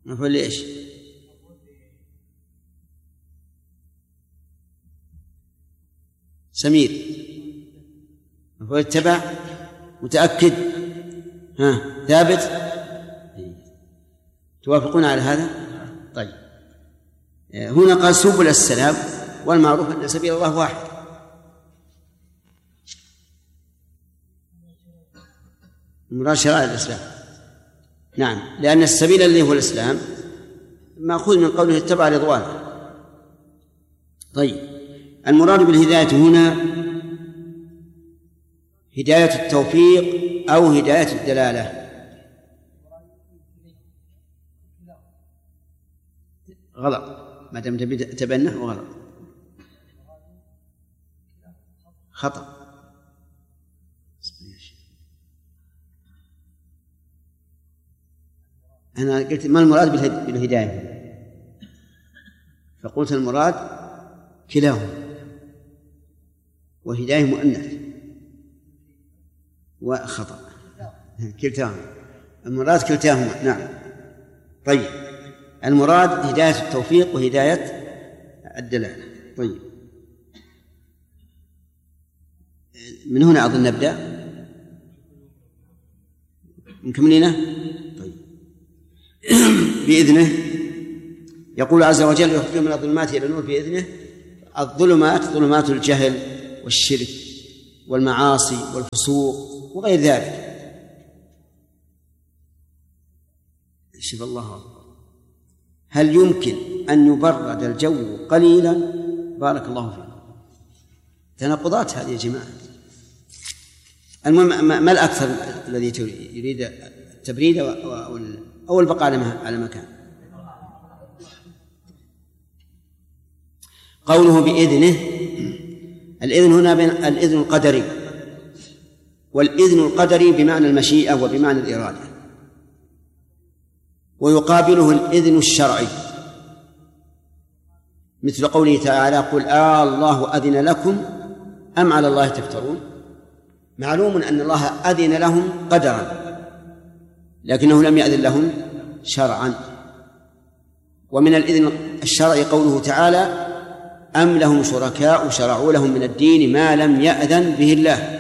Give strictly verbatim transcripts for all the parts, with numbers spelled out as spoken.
مفعول لإيش؟ سمير مفعول اتبع. متأكد؟ ها ثابت؟ توافقون على هذا؟ طيب هنا قال سبل السلام، والمعروف أن سبيل الله واحد. المراد شرائع الإسلام. نعم، لأن السبيل الذي هو الإسلام مأخوذ من قوله اتبع رضوانه. طيب المراد بالهداية هنا هداية التوفيق أو هداية الدلالة؟ غلط، ما دام تبنه وغلط، خطأ. أنا قلت ما المراد بالهداية، فقلت المراد كلاهما، وهداية مؤنث وخطأ كلتاهما، المراد كلتاهما. نعم. طيب المراد هداية التوفيق وهداية الدلالة. طيب من هنا أظن نبدأ مكملينه. طيب بإذنه يقول عز وجل يخرج من الظلمات إلى النور بإذنه. الظلمات ظلمات الجهل والشرك والمعاصي والفسوق وغير ذلك. شوف الله أكبر، هل يمكن أن يبرد الجو قليلا؟ بارك الله فيكم. تناقضات هذه يا جماعة. المهم ما الأكثر الذي يريد التبريد أو البقاء على مكان؟ قوله بإذنه، الإذن هنا بين الإذن القدري والإذن القدري بمعنى المشيئة وبمعنى الإرادة، ويقابله الإذن الشرعي مثل قوله تعالى قل آه الله أذن لكم أم على الله تفترون. معلوم أن الله أذن لهم قدرا لكنه لم يأذن لهم شرعا. ومن الإذن الشرعي قوله تعالى أم لهم شركاء شرعوا لهم من الدين ما لم يأذن به الله.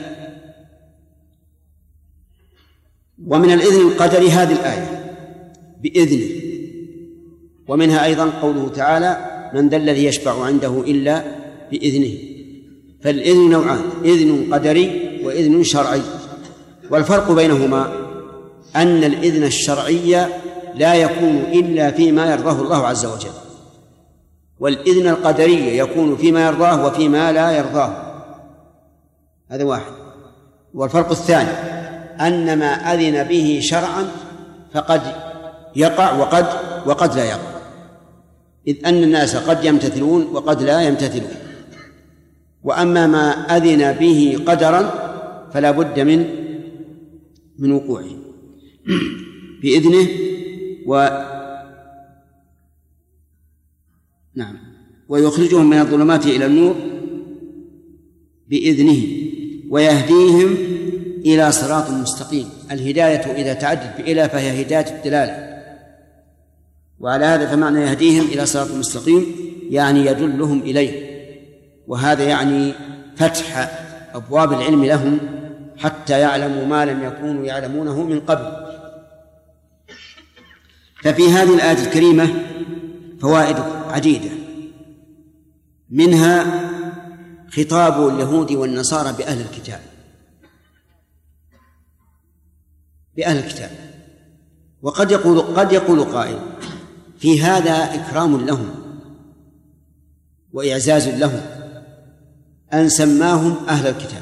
ومن الإذن القدري هذه الآية بإذنه، ومنها أيضا قوله تعالى من ذا الذي يشفع عنده إلا بإذنه. فالإذن نوعان، إذن قدري وإذن شرعي، والفرق بينهما أن الإذن الشرعي لا يكون إلا فيما يرضاه الله عز وجل، والإذن القدري يكون فيما يرضاه وفيما لا يرضاه. هذا واحد. والفرق الثاني أن ما أذن به شرعا فقد يقع وقد وقد لا يقع، إذ أن الناس قد يمتثلون وقد لا يمتثلون. وأما ما أذن به قدرا فلا بد من من وقوعه بإذنه. و نعم ويخرجهم من الظلمات إلى النور بإذنه ويهديهم إلى صراط مستقيم. الهداية إذا تعدت بإلى فهي هداية الدلالة، وعلى هذا فمعنى يهديهم إلى صراط مستقيم يعني يدلهم إليه، وهذا يعني فتح أبواب العلم لهم حتى يعلموا ما لم يكونوا يعلمونه من قبل. ففي هذه الآية الكريمة فوائد عديدة، منها خطاب اليهود والنصارى بأهل الكتاب بأهل الكتاب وقد يقول قد يقول قائل في هذا إكرام لهم وإعزاز لهم أن سماهم أهل الكتاب،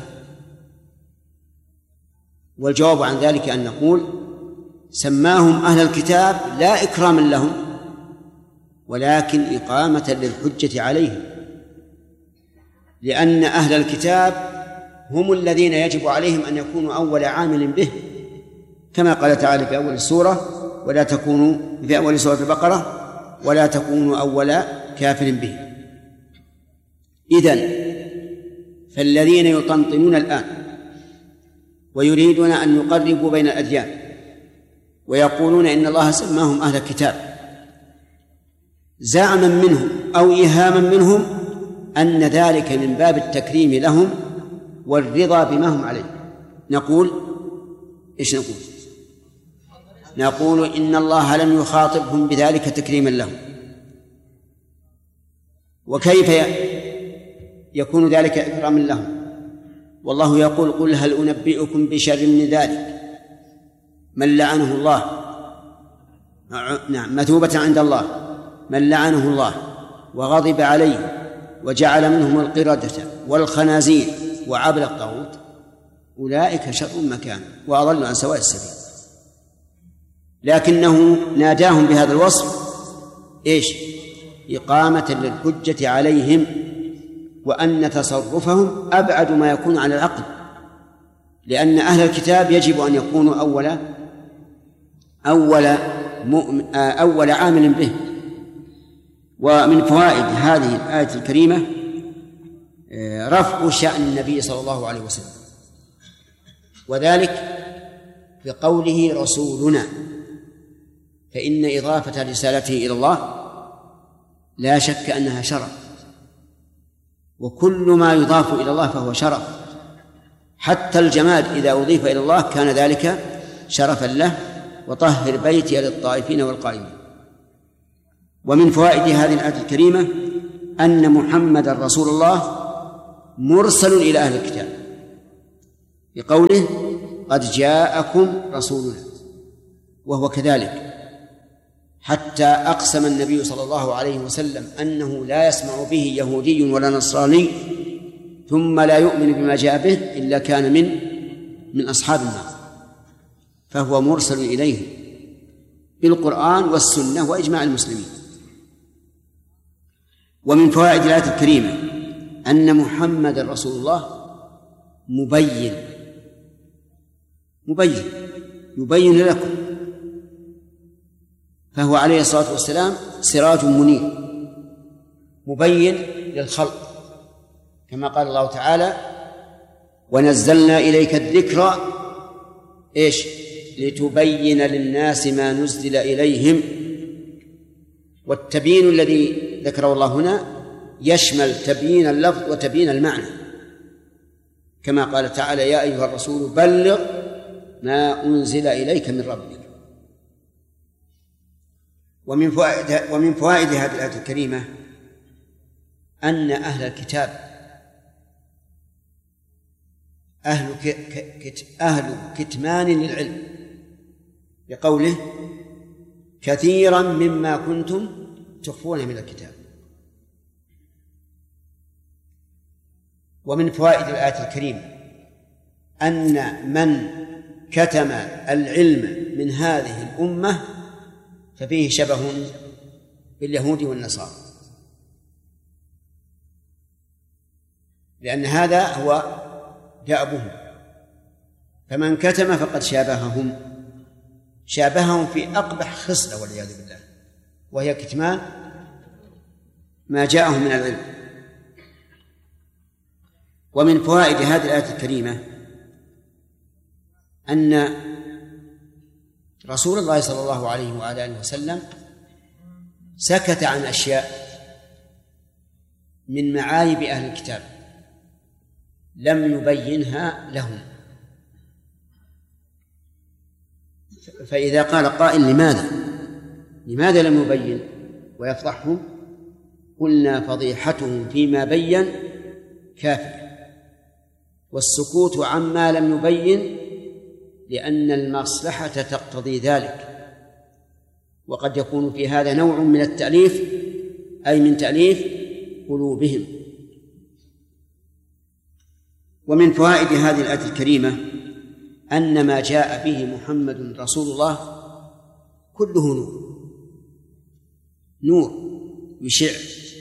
والجواب عن ذلك أن نقول سماهم أهل الكتاب لا إكراما لهم ولكن إقامة للحجة عليهم، لأن أهل الكتاب هم الذين يجب عليهم أن يكونوا أول عامل به، كما قال تعالى في أول السورة ولا تكونوا في أول سورة البقرة ولا تكونوا أول كافر به. إذن فالذين يطنطنون الآن ويريدون أن يقربوا بين الأديان ويقولون إن الله سماهم أهل الكتاب زعما منهم أو إيهاما منهم أن ذلك من باب التكريم لهم والرضا بما هم عليه، نقول إيش نقول؟ نقول إن الله لم يخاطبهم بذلك تكريما لهم. وكيف يكون ذلك إكراما لهم؟ والله يقول: قل هل أنبئكم بشر من ذلك من لعنه الله، نعم، مثوبة عند الله، من لعنه الله وغضب عليه وجعل منهم القردة والخنازير وعبد الطاغوت أولئك شر مكان وأضل عن سواء السبيل. لكنه ناداهم بهذا الوصف إيش؟ إقامة للحجة عليهم، وأن تصرفهم أبعد ما يكون عن العقل، لأن أهل الكتاب يجب أن يكونوا أول أول مؤمن أول عامل به. ومن فوائد هذه الآية الكريمة رفع شأن النبي صلى الله عليه وسلم، وذلك بقوله رسولنا، فإن إضافة رسالته إلى الله لا شك أنها شرف، وكل ما يضاف إلى الله فهو شرف، حتى الجماد إذا أضيف إلى الله كان ذلك شرفا له. وطهر بيتي للطائفين والقائمين. ومن فوائد هذه الآية الكريمة أن محمد رسول الله مرسل إلى أهل الكتاب، بقوله: قد جاءكم رسولنا، وهو كذلك، حتى أقسم النبي صلى الله عليه وسلم أنه لا يسمع به يهودي ولا نصراني ثم لا يؤمن بما جاء به إلا كان من من أصحاب النار، فهو مرسل إليه بالقرآن والسنة وإجماع المسلمين. ومن فوائد الآية الكريمة أن محمد رسول الله مبين مبين يبين لكم، فهو عليه الصلاة والسلام سراج منير مبين للخلق، كما قال الله تعالى: ونزلنا إليك الذكر إيش؟ لتبين للناس ما نزل إليهم. والتبيين الذي ذكره الله هنا يشمل تبيين اللفظ وتبيين المعنى، كما قال تعالى: يا أيها الرسول بلغ ما أنزل إليك من ربك. ومن فوائد ومن فوائد هذه الآية الكريمة أن أهل الكتاب أهل كت أهل كتمان للعلم، بقوله: كثيرا مما كنتم تخفون من الكتاب. ومن فوائد الآية الكريمة أن من كتم العلم من هذه الأمة ففيه شبه باليهود والنصارى، لأن هذا هو دأبهم، فمن كتم فقد شابههم شابههم في أقبح خصلة والعياذ بالله، وهي كتمان ما جاءهم من العلم. ومن فوائد هذه الآية الكريمة أن رسول الله صلى الله عليه وعلى آله وسلم سكت عن أشياء من معايب أهل الكتاب لم يبينها لهم. فإذا قال قائل: لماذا لماذا لم يبين ويفضحهم؟ قلنا: فضيحتهم فيما بين كافية، والسكوت عما لم يبين لأن المصلحة تقتضي ذلك، وقد يكون في هذا نوع من التأليف، أي من تأليف قلوبهم. ومن فوائد هذه الآية الكريمة أن ما جاء به محمد رسول الله كله نور نور يشع.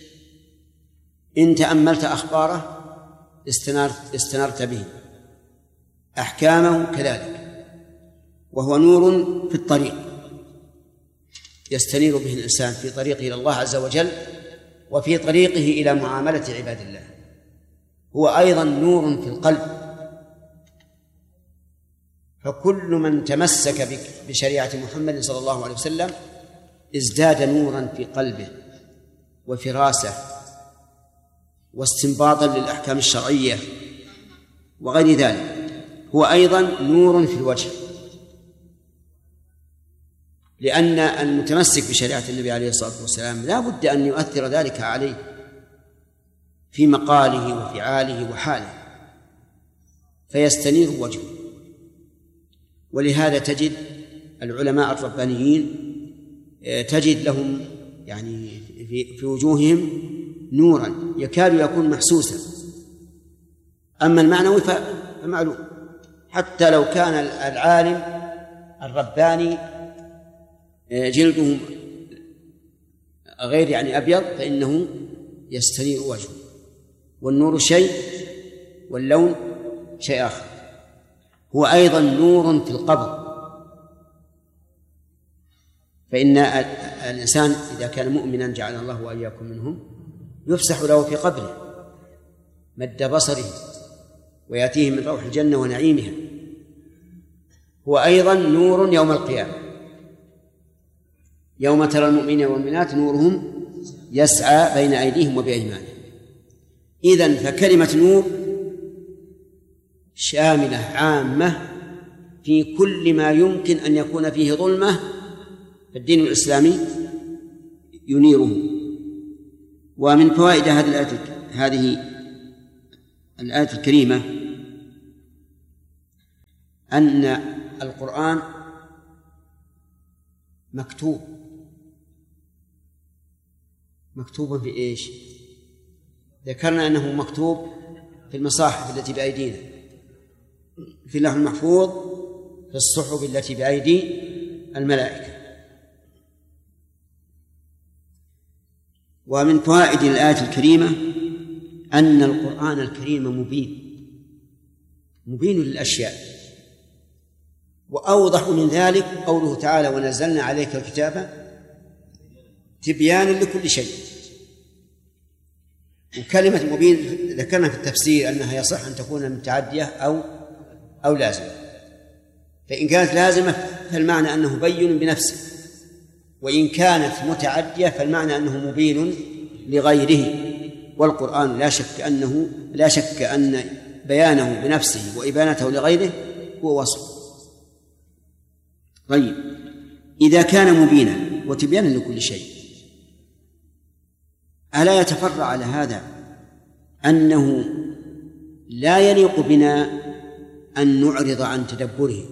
إن تأملت أخباره استنرت, استنرت به، أحكامه كذلك، وهو نور في الطريق يستنير به الإنسان في طريقه إلى الله عز وجل وفي طريقه إلى معاملة عباد الله. هو أيضا نور في القلب، فكل من تمسك بشريعة محمد صلى الله عليه وسلم ازداد نورا في قلبه وفراسة واستنباطا للأحكام الشرعية وغير ذلك. هو أيضا نور في الوجه، لأن المتمسك بشريعة النبي عليه الصلاة والسلام لا بد أن يؤثر ذلك عليه في مقاله وفعاله وحاله فيستنير وجهه. ولهذا تجد العلماء الربانيين تجد لهم يعني في, في وجوههم نورا يكاد يكون محسوسا. أما المعنوي فمعلوم، حتى لو كان العالم الرباني جلده غير يعني أبيض فإنه يستنير وجهه. والنور شيء واللون شيء آخر. هو أيضا نور في القبر، فإن الإنسان إذا كان مؤمنا جعل الله وإياكم منهم يفسح له في قبره مد بصره ويأتيه من روح الجنة ونعيمها. هو أيضا نور يوم القيامة، يوم ترى المؤمنين والمؤمنات نورهم يسعى بين أيديهم وبأيمانهم. إذن فكلمة نور شاملة عامة في كل ما يمكن أن يكون فيه ظلمة، الدين الإسلامي ينيره. ومن فوائد هذه الآية هذه الآية الكريمة أن القرآن مكتوب مكتوب في إيش؟ ذكرنا أنه مكتوب في المصاحف التي بأيدينا، في اللوح المحفوظ، في الصحف التي بأيدي الملائكة. ومن فوائد الآية الكريمة أن القرآن الكريم مبين مبين للأشياء. وأوضح من ذلك قوله تعالى: ونزلنا عليك الكتاب تبيانا لكل شيء. وكلمة مبين ذكرنا في التفسير أنها يصح أن تكون متعدية أو أو لازمة. فإن كانت لازمة فالمعنى أنه بين بنفسه، وإن كانت متعدية فالمعنى أنه مبين لغيره. والقرآن لا شك أنه لا شك أن بيانه بنفسه وإبانته لغيره هو وصف. طيب، إذا كان مبينا وتبيانا لكل شيء، ألا يتفرع على هذا أنه لا يليق بنا أن نعرض عن تدبره،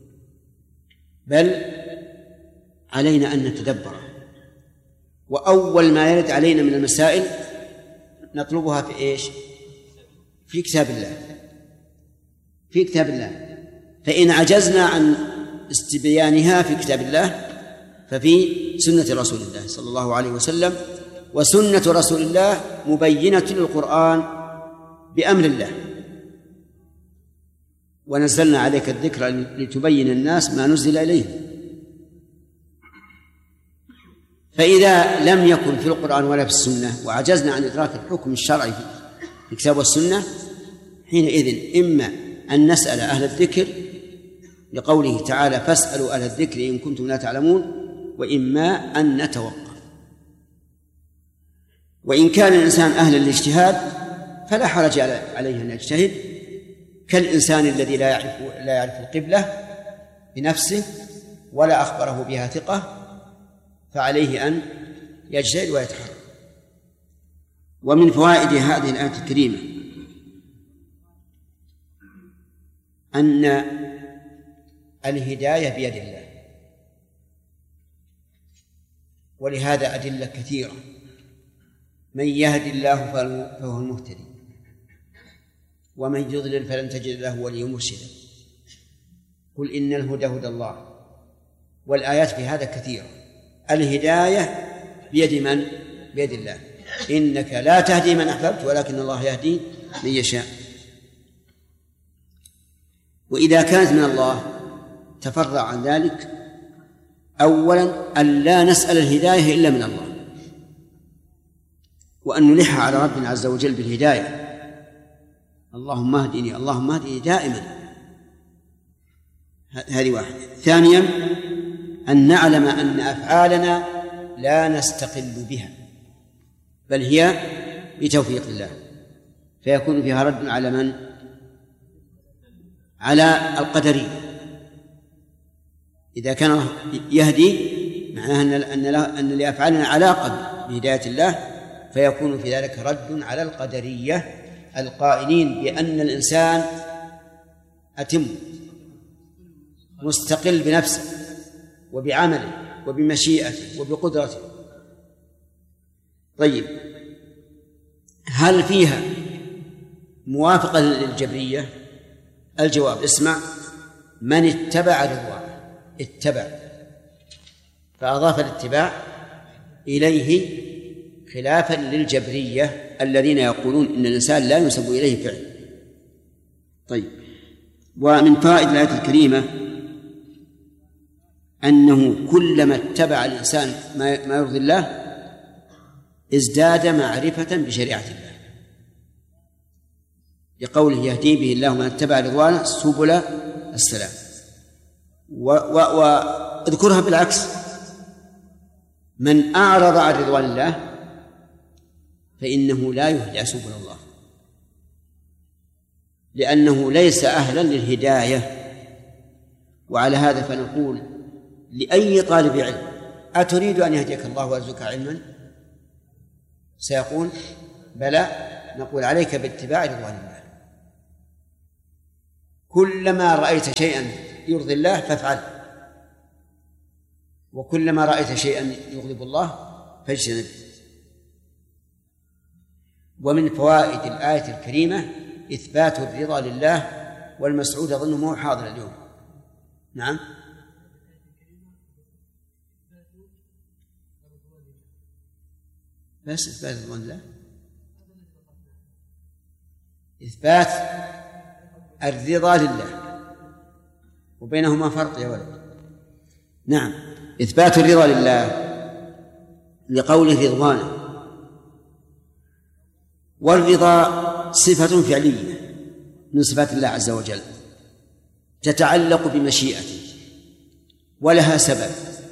بل علينا أن نتدبره. وأول ما يرد علينا من المسائل نطلبها في إيش؟ في كتاب الله في كتاب الله فإن عجزنا عن استبيانها في كتاب الله ففي سنة رسول الله صلى الله عليه وسلم. وسنة رسول الله مبينة للقرآن بأمر الله: ونزلنا عليك الذكر لتبين الناس ما نزل إليهم. فإذا لم يكن في القرآن ولا في السنة وعجزنا عن إدراك الحكم الشرعي في الكتاب والسنة، حينئذ إما أن نسأل أهل الذكر لقوله تعالى: فاسألوا أهل الذكر إن كنتم لا تعلمون، وإما أن نتوقف. وإن كان الإنسان أهلا للاجتهاد فلا حرج عليه أن يجتهد، كالإنسان الذي لا يعرف لا يعرف القبلة بنفسه ولا أخبره بها ثقة، فعليه أن يجتهد ويتحرك. ومن فوائد هذه الآية الكريمة أن الهداية بيد الله، ولهذا أدلة كثيرة: من يهد الله فهو المهتدي، ومن يضلل فلن تجد له وليا مرشدا، قل إن الهدى هدى الله. والآيات في هذا كثيرة. الهداية بيد من؟ بيد الله. إنك لا تهدي من أحببت ولكن الله يهدي من يشاء. وإذا كانت من الله تفرع عن ذلك أولا أن لا نسأل الهداية إلا من الله، وأن نلح على ربنا عز وجل بالهداية: اللهم اهدني اللهم اهدني دائما. هذه واحدة. ثانيا أن نعلم أن أفعالنا لا نستقل بها، بل هي بتوفيق الله، فيكون فيها رد على من؟ على القدرية. إذا كان يهدي معناها أن أن لأفعالنا علاقة بهداية الله، فيكون في ذلك رد على القدرية القائلين بأن الإنسان أتم مستقل بنفسه وبعمله وبمشيئته وبقدرته. طيب، هل فيها موافقة للجبرية؟ الجواب اسمع: من اتبع رضوانه، اتبع، فأضاف الاتباع إليه خلافا للجبرية الذين يقولون إن الإنسان لا ينسب إليه فعل. طيب، ومن فوائد الآية الكريمة أنه كلما اتبع الإنسان ما يرضي الله ازداد معرفة بشريعة الله، لقوله يهدي به الله من اتبع رضوانه سبل السلام. واذكرها بالعكس: من أعرض عن رضوان الله فإنه لا يهدى سبل الله، لأنه ليس أهلا للهداية. وعلى هذا فنقول لأي طالب علم: أتريد أن يهديك الله ويرزقك علما؟ سيقول بلى. نقول: عليك باتباع رضوان الله، كلما رأيت شيئا يرضي الله فافعل، وكلما رأيت شيئا يغضب الله فاجتنبه. ومن فوائد الآية الكريمة إثبات الرضا لله، والمسعود أظنه مو حاضر اليوم. نعم، بس إثبات رضوان الله، إثبات الرضا لله، وبينهما فرق يا ولد. نعم، إثبات الرضا لله لقوله رضوانه. والرضا صفة فعلية من صفات الله عز وجل تتعلق بمشيئته، ولها سبب،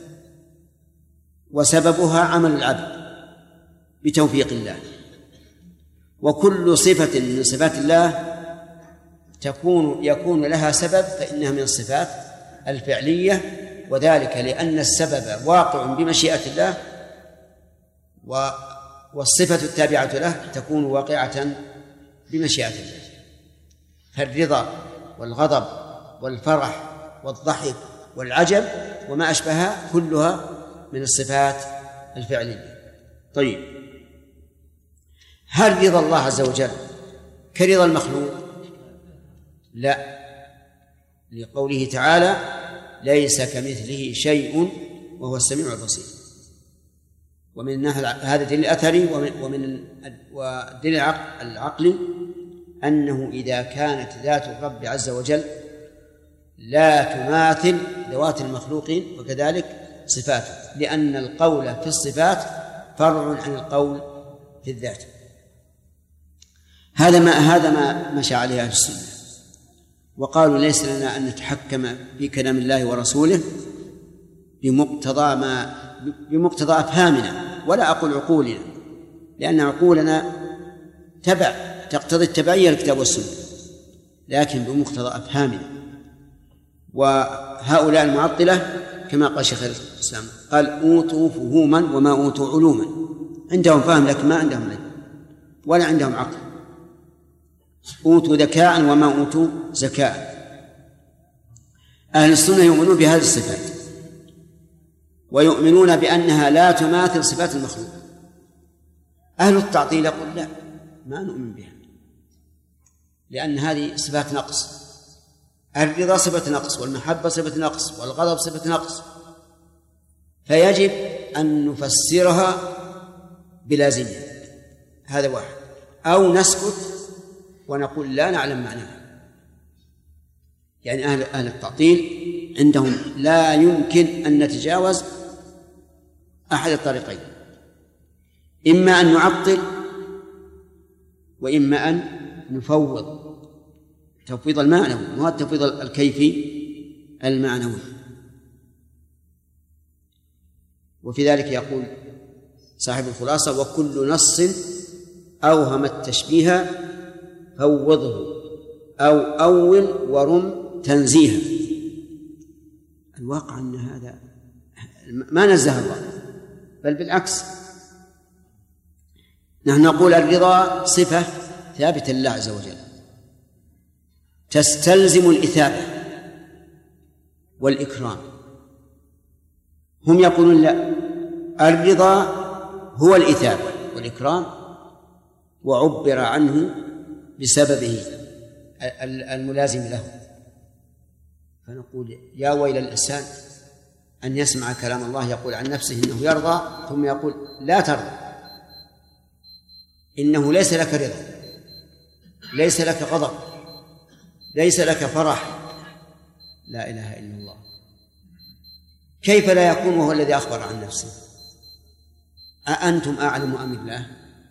وسببها عمل العبد بتوفيق الله. وكل صفة من صفات الله تكون يكون لها سبب فإنها من الصفات الفعلية، وذلك لأن السبب واقع بمشيئة الله، والصفة التابعة له تكون واقعة بمشيئة الله. فالرضا والغضب والفرح والضحك والعجب وما أشبهها كلها من الصفات الفعلية. طيب، هل رضا الله عز وجل كرضا المخلوق؟ لا، لقوله تعالى: ليس كمثله شيء وهو السميع البصير. ومن هذا الدليل الأثري ومن والدليل العقلي أنه إذا كانت ذات الرب عز وجل لا تماثل ذوات المخلوقين وكذلك صفاته، لأن القول في الصفات فرع عن القول في الذات. هذا ما هذا ما مشى عليه أهل السنة، وقالوا ليس لنا أن نتحكم في كلام الله ورسوله بمقتضى ما بمقتضى أفهامنا، ولا أقول عقولنا، لأن عقولنا تبع تقتضي التبعية للكتاب والسنة، لكن بمقتضى أفهامنا. وهؤلاء المعطلة كما قال شيخ الإسلام قال: أوتوا فهوما وما أوتوا علوما. عندهم فهم لكن ما عندهم علم ولا عندهم عقل. أوتوا ذكاء وما أوتوا زكاء. أهل السنة يؤمنون بهذه الصفات، ويؤمنون بأنها لا تماثل صفات المخلوق. أهل التعطيل يقول: لا، ما نؤمن بها، لأن هذه صفات نقص. الرضا صفة نقص، والمحبة صفة نقص، والغضب صفة نقص، فيجب أن نفسرها بلازمها. هذا واحد. أو نسكت ونقول لا نعلم معناها. يعني أهل أهل التعطيل عندهم لا يمكن أن نتجاوز أحد الطريقين: إما أن نعطل، وإما أن نفوض. تفويض المعنوي مو التفويض الكيفي، المعنوي. وفي ذلك يقول صاحب الخلاصة: وكل نص أوهم التشبيه فوضه أو أول ورم تنزيها. الواقع أن هذا ما نزه الله، بل بالعكس، نحن نقول الرضا صفة ثابتة لله عز وجل تستلزم الإثابة والإكرام. هم يقولون لا، الرضا هو الإثابة والإكرام، وعبر عنه بسببه الملازم له. فنقول يا ويل الإنسان أن يسمع كلام الله يقول عن نفسه إنه يرضى، ثم يقول لا ترضى، إنه ليس لك رضا، ليس لك غضب، ليس لك فرح. لا إله إلا الله. كيف لا يكون وهو الذي أخبر عن نفسه؟ أأنتم أعلم أم الله؟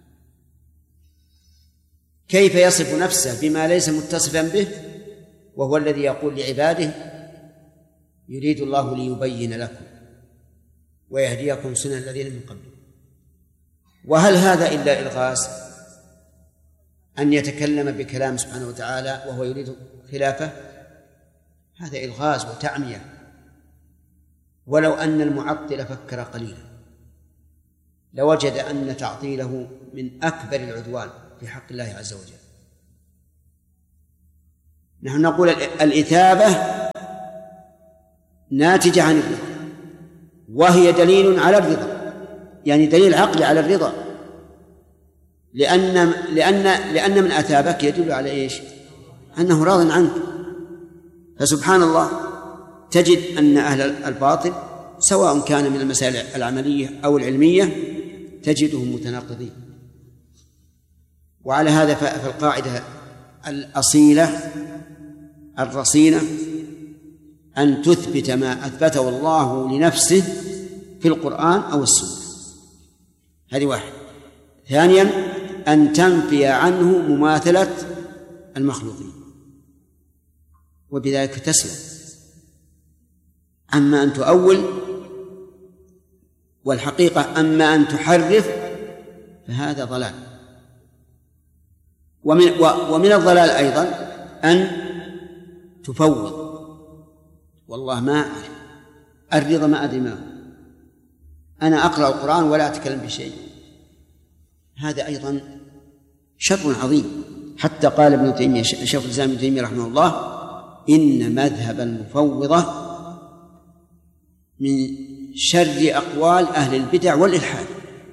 كيف يصف نفسه بما ليس متصفا به وهو الذي يقول لعباده يريد الله ليبين لكم ويهديكم سنن الذين من قبلكم؟ وهل هذا إلا إلغاز أن يتكلم بكلام سبحانه وتعالى وهو يريد خلافه؟ هذا إلغاز وتعمية. ولو أن المعطل فكر قليلا لوجد أن تعطيله من أكبر العدوان في حق الله عز وجل. نحن نقول الإثابة ناتجة عن الرضا، وهي دليل على الرضا، يعني دليل عقلي على الرضا، لأن لأن لأن من أثابك يدل على إيش؟ أنه راض عنك. فسبحان الله تجد أن أهل الباطل سواء كان من المسائل العملية أو العلمية تجدهم متناقضين. وعلى هذا فالقاعدة الأصيلة الرصينة أن تثبت ما أثبته الله لنفسه في القرآن أو السنة، هذه واحد. ثانيا أن تنفي عنه مماثلة المخلوقين، وبذلك تسلم. أما أن تؤول والحقيقة أما أن تحرف فهذا ضلال. ومن, ومن الضلال أيضا أن تفوض. والله ما أعرف الرضا، ما أدري ما هو، أنا أقرأ القرآن ولا أتكلم بشيء. هذا أيضا شر عظيم. حتى قال ابن تيمية شيخ الإسلام ابن تيمية رحمه الله: إن مذهب المفوضة من شر أقوال أهل البدع والإلحاد.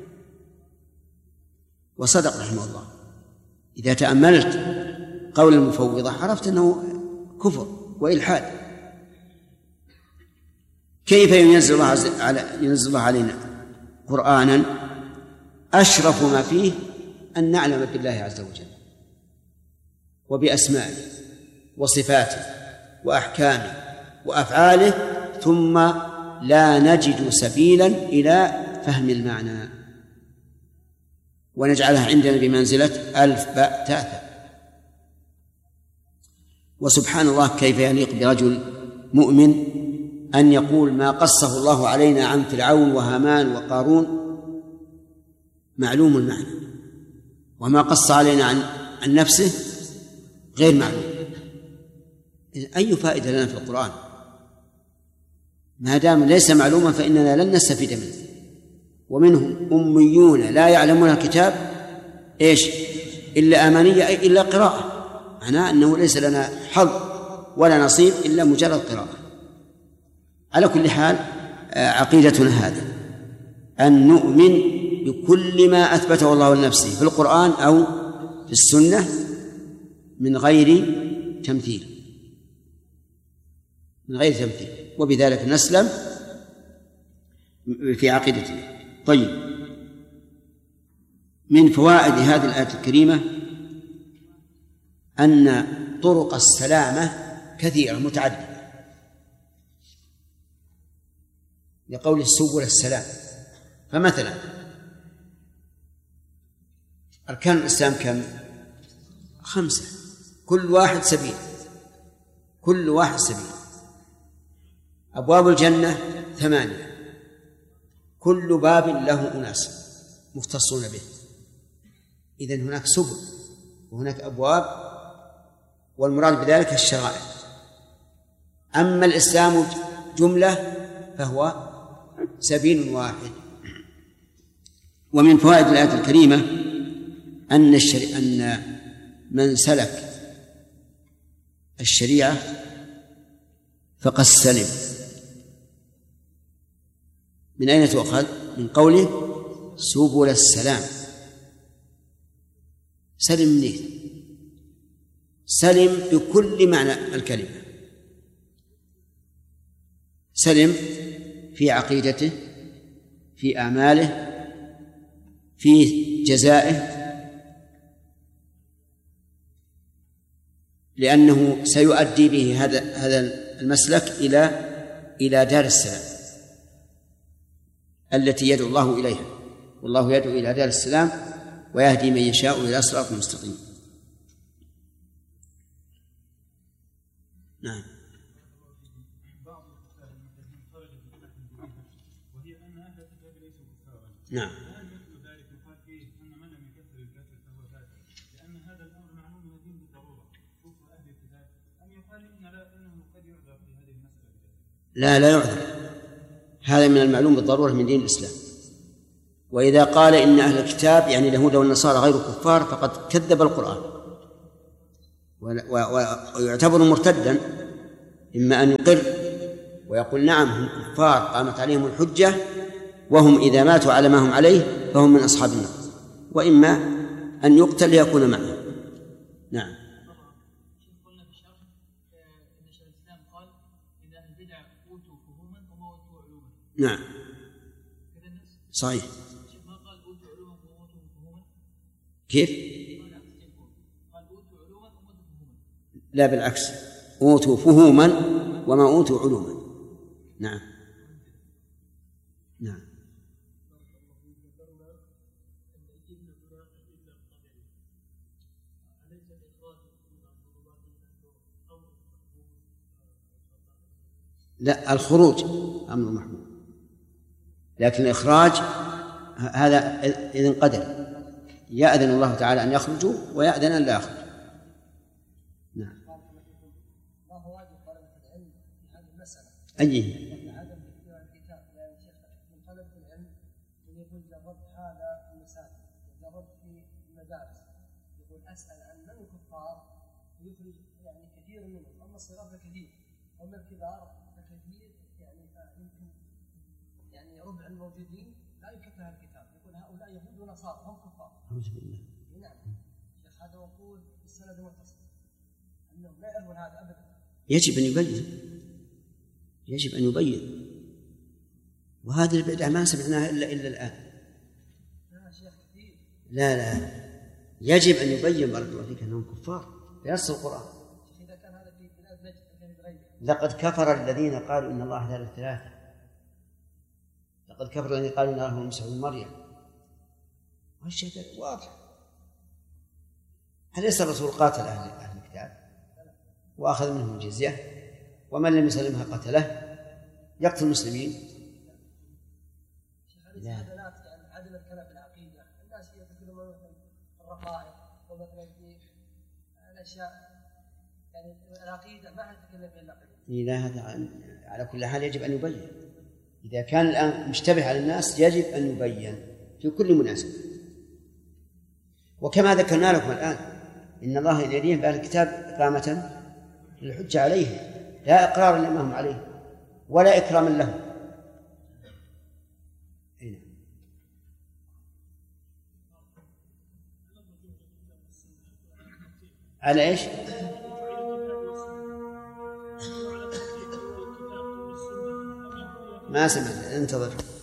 وصدق رحمه الله. إذا تأملت قول المفوضة عرفت أنه كفر وإلحاد. كيف ينزل الله, على ينزل الله علينا قرآنا أشرف ما فيه أن نعلم بالله عز وجل وبأسمائه وصفاته وأحكامه وأفعاله، ثم لا نجد سبيلا إلى فهم المعنى ونجعلها عندنا بمنزلة ألف باء تاء. وسبحان الله كيف يليق برجل مؤمن أن يقول ما قصه الله علينا عن فرعون وهامان وقارون معلوم المعنى، وما قص علينا عن, عن نفسه غير معلوم. أي فائدة لنا في القرآن ما دام ليس معلوما؟ فإننا لن نستفيد منه. ومنهم أميون لا يعلمون الكتاب إيش إلا أمانية، أي إلا قراءة، معناه أنه ليس لنا حظ ولا نصيب إلا مجرد قراءة. على كل حال عقيدتنا هذه أن نؤمن بكل ما أثبته الله لنفسه في القرآن أو في السنة من غير تمثيل، من غير تمثيل، وبذلك نسلم في عقيدتنا. طيب، من فوائد هذه الآية الكريمة أن طرق السلامة كثيرة متعددة، لقول سبل السلام. فمثلا أركان الإسلام كم؟ خمسة، كل واحد سبيل، كل واحد سبيل. أبواب الجنة ثمانية، كل باب له أناس. مختصون به. إذن هناك سبل وهناك أبواب، والمراد بذلك الشرائع. أما الإسلام جملة فهو سبيل واحد. ومن فوائد الآية الكريمة أن الشريعة أن من سلك الشريعة فقد سلم. من أين تؤخذ؟ من قوله سبل السلام. سلم منين؟ سلم بكل معنى الكلمة. سلم في عقيدته، في أعماله، في جزائه، لأنه سيؤدي به هذا هذا المسلك إلى إلى دار السلام التي يدعو الله إليها، والله يدعو إلى دار السلام ويهدي من يشاء إلى صراط مستقيم. نعم. نعم. لا لا يعذر، هذا من المعلوم بالضرورة من دين الإسلام. وإذا قال إن أهل الكتاب يعني اليهود والنصارى غير كفار فقد كذب القرآن ويعتبر مرتدا، إما أن يقر ويقول نعم هم كفار قامت عليهم الحجة وهم إذا ماتوا على ما هم عليه فهم من أصحاب النار، وإما أن يقتل ليكون معه. نعم. نعم صحيح. كيف؟ لا بالعكس، أوتوا فهوما وما أوتوا علوما. نعم. نعم. لا، الخروج أمر محمود، لكن الإخراج هذا إذن قدر، يأذن الله تعالى أن يخرجوا ويأذن أن لا يخرجوا. نعم. ما هو واجب طلبة العلم في هذه المسألة؟ أيه؟ عدم اختيار الكتاب، يعني شيخ من طلبة العلم أن يقول جربت هذا في المساجد وجربت في المدارس، يقول أسأل عن من الكفار ويخرج يعني كثير منهم، أما الصغار فكثير وأما الكبار فكثير، يعني يمكن يعني ربع الموجودين لا يكفي هذا الكتاب، يقول هؤلاء يهود ونصارى هم كفار. أعوذ بالله. نعم شيخ، هذا يقول السند متصل أنهم لا يعرفون هذا أبدا. يجب أن يبين، يجب أن يبين، وهذه البدعة ما سمعناها إلا إلا الآن. لا شيخ كثير. لا لا يجب أن يبين بارك الله فيك أنهم كفار بنص القرآن. إذا كان هذا في بلاد نجد غيره. لقد كفر الذين قالوا إن الله ثالث ثلاثة، لقد كفر الذين قالوا إن الله هو المسيح ابن مريم، والشيء واضح. أليس الرسول قاتل أهل أهل الكتاب وأخذ منهم الجزية، ومن لم يسلمها قتله، يقتل المسلمين؟ لا. يعني عدم الكلام في العقيدة، الناس يتكلمون في الرقائق ومثلا في الأشياء يعني العقيدة ما حد يتكلم في العقيدة. إذا هذا على كل حال يجب أن يبين، إذا كان الآن مشتبه على الناس يجب أن يبين في كل مناسبة. وكما ذكرنا لكم الآن إن الله يدين بأهل الكتاب إقامة للحجة عليه، لا إقرارا لما هم عليه ولا إكراما لهم. على إيش؟ ما سمعت، انتظر.